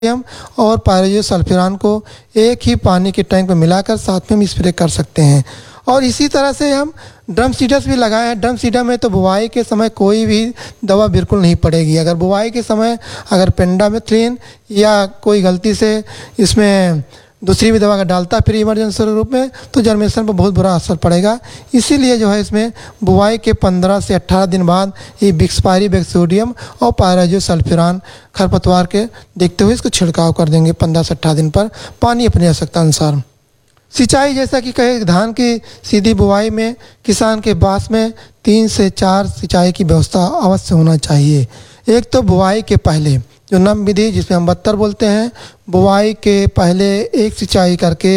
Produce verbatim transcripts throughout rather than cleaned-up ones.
और पायराजोल सल्फ्यूरान को एक ही पानी के टैंक में मिलाकर साथ में हम स्प्रे कर सकते हैं। और इसी तरह से हम ड्रम सीडर्स भी लगाए हैं। ड्रम सीडर में तो बुवाई के समय कोई भी दवा बिल्कुल नहीं पड़ेगी। अगर बुवाई के समय अगर पेंडामेथ्लिन या कोई गलती से इसमें दूसरी भी दवा का डालता है फिर इमरजेंसी रूप में, तो जर्मिनेशन पर बहुत बुरा असर पड़ेगा। इसीलिए जो है इसमें बुवाई के पंद्रह से अट्ठारह दिन बाद ये बिक्सपायरी बैक्टीरियम और पायराजोल सल्फ्यूरान खरपतवार के देखते हुए इसको छिड़काव कर देंगे पंद्रह से अट्ठारह दिन पर, पानी अपनी आवश्यकता अनुसार। सिंचाई जैसा कि कहे, धान की सीधी बुवाई में किसान के बास में तीन से चार सिंचाई की व्यवस्था अवश्य होना चाहिए। एक तो बुवाई के पहले जो नम विधि जिसमें हम बत्तर बोलते हैं, बुवाई के पहले एक सिंचाई करके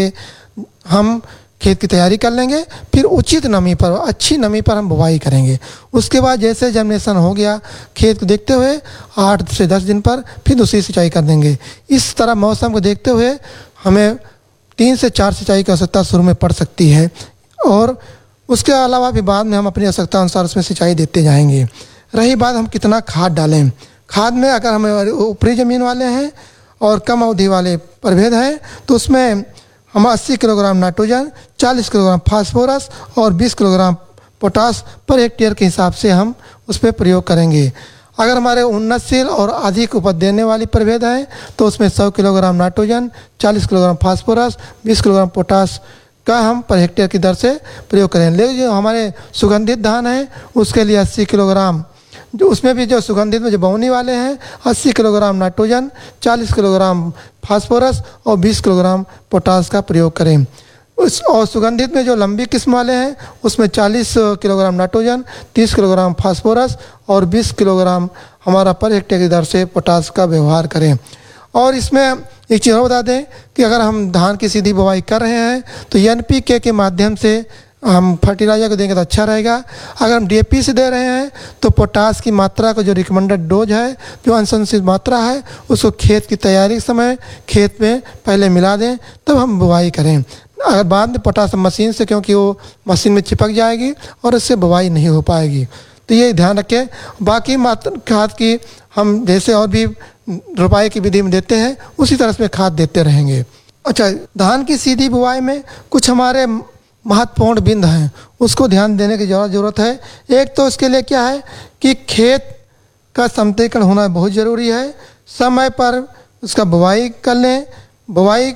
हम खेत की तैयारी कर लेंगे, फिर उचित नमी पर, अच्छी नमी पर हम बुवाई करेंगे। उसके बाद जैसे जर्मिनेशन हो गया खेत को देखते हुए आठ से दस दिन पर फिर दूसरी सिंचाई कर देंगे। इस तरह मौसम को देखते हुए हमें तीन से चार सिंचाई की आवश्यकता शुरू में पड़ सकती है और उसके अलावा भी बाद में हम अपनी आवश्यकता अनुसार उसमें सिंचाई देते जाएंगे। रही बात हम कितना खाद डालें, खाद में अगर हमें ऊपरी ज़मीन वाले हैं और कम अवधि वाले प्रभेद हैं तो उसमें हम अस्सी किलोग्राम नाइट्रोजन, चालीस किलोग्राम फास्फोरस और बीस किलोग्राम पोटास पर हेक्टेयर के हिसाब से हम उस पर प्रयोग करेंगे। अगर हमारे उन्नतशील और अधिक उपज देने वाली प्रभेद है तो उसमें सौ किलोग्राम नाइट्रोजन, चालीस किलोग्राम फास्फोरस, बीस किलोग्राम पोटास का हम पर हेक्टेयर की दर से प्रयोग करें। लेकिन जो हमारे सुगंधित धान है उसके लिए अस्सी किलोग्राम, जो उसमें भी जो सुगंधित में जो बौनी वाले हैं अस्सी किलोग्राम नाइट्रोजन, चालीस किलोग्राम फास्फोरस और बीस किलोग्राम पोटास का प्रयोग करें। उस और सुगंधित में जो लंबी किस्म वाले हैं उसमें चालीस किलोग्राम नाइट्रोजन, तीस किलोग्राम फास्फोरस और बीस किलोग्राम हमारा पर हेक्टेयर की दर से पोटास का व्यवहार करें। और इसमें एक चीज़ और बता दें कि अगर हम धान की सीधी बुवाई कर रहे हैं तो एन पी के के माध्यम से हम फर्टिलाइजर को देंगे तो अच्छा रहेगा। अगर हम डी ए पी से दे रहे हैं तो पोटास की मात्रा को जो रिकमेंडेड डोज है, जो अनुशंसित मात्रा है, उसको खेत की तैयारी के समय खेत में पहले मिला दें तब हम बुवाई करें। अगर बाद में पोटास मशीन से, क्योंकि वो मशीन में चिपक जाएगी और उससे बुवाई नहीं हो पाएगी, तो ये ध्यान रखें। बाकी मात्रा खाद की हम जैसे और भी रोपाई की विधि में देते हैं उसी तरह से खाद देते रहेंगे। अच्छा, धान की सीधी बुवाई में कुछ हमारे महत्वपूर्ण बिंदु हैं, उसको ध्यान देने की ज़रूरत है। एक तो इसके लिए क्या है कि खेत का समतलीकरण होना बहुत ज़रूरी है। समय पर उसका बुवाई कर लें। बुवाई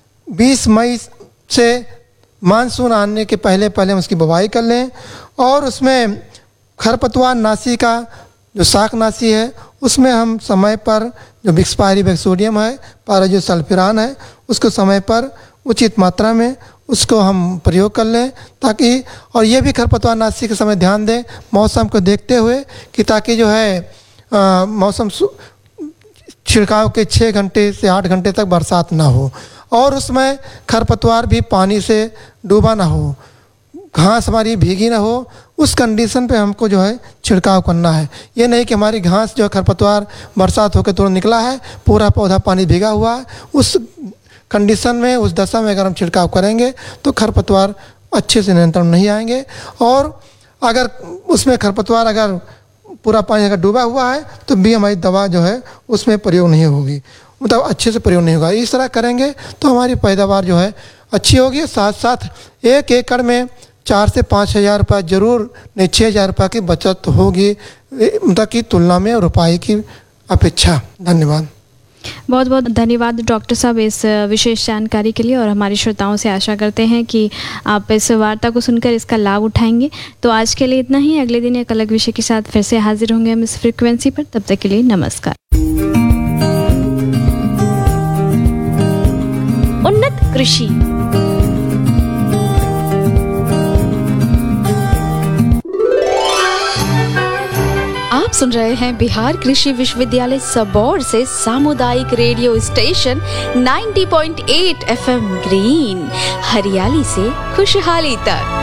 बीस मई से मानसून आने के पहले पहले हम उसकी बुवाई कर लें और उसमें खरपतवार नाशी का जो शाकनाशी है उसमें हम समय पर जो बिक्सपायरी बैक्टीरियम है, पायराजोल सल्फ्यूरान है, उसको समय पर उचित मात्रा में उसको हम प्रयोग कर लें ताकि, और ये भी खरपतवार नाशी के समय ध्यान दें मौसम को देखते हुए कि ताकि जो है आ, मौसम छिड़काव के छः घंटे से आठ घंटे तक बरसात ना हो और उसमें खरपतवार भी पानी से डूबा ना हो, घास हमारी भीगी ना हो। उस कंडीशन पे हमको जो है छिड़काव करना है। ये नहीं कि हमारी घास जो है खरपतवार बरसात होकर तुरंत निकला है, पूरा पौधा पानी भीगा हुआ है, उस कंडीशन में, उस दशा में अगर हम छिड़काव करेंगे तो खरपतवार अच्छे से नियंत्रण नहीं आएंगे। और अगर उसमें खरपतवार अगर पूरा पानी अगर डूबा हुआ है तो भी हमारी दवा जो है उसमें प्रयोग नहीं होगी, मतलब अच्छे से प्रयोग नहीं होगा। इस तरह करेंगे तो हमारी पैदावार जो है अच्छी होगी। साथ साथ एक एकड़ में चार से पाँच हज़ार रुपये जरूर, नहीं छः हज़ार रुपये की बचत होगी मतलब की तुलना में रुपाई की अपेक्षा। धन्यवाद। बहुत बहुत धन्यवाद डॉक्टर साहब इस विशेष जानकारी के लिए और हमारे श्रोताओं से आशा करते हैं कि आप इस वार्ता को सुनकर इसका लाभ उठाएंगे। तो आज के लिए इतना ही। अगले दिन एक अलग विषय के साथ फिर से हाजिर होंगे हम इस फ्रीक्वेंसी पर। तब तक के लिए नमस्कार। उन्नत कृषि आप सुन रहे हैं बिहार कृषि विश्वविद्यालय सबौर से सामुदायिक रेडियो स्टेशन नब्बे पॉइंट आठ एफएम ग्रीन, हरियाली से खुशहाली तक।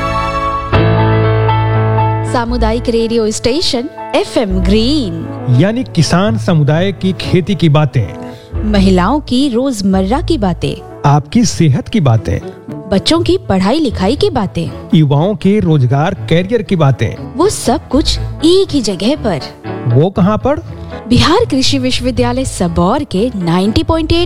सामुदायिक रेडियो स्टेशन एफएम ग्रीन यानी किसान समुदाय की खेती की बातें, महिलाओं की रोजमर्रा की बातें, आपकी सेहत की बातें, बच्चों की पढ़ाई लिखाई की बातें, युवाओं के रोजगार कैरियर की बातें, वो सब कुछ एक ही जगह पर। वो कहाँ पर? बिहार कृषि विश्वविद्यालय सबौर के नब्बे पॉइंट आठ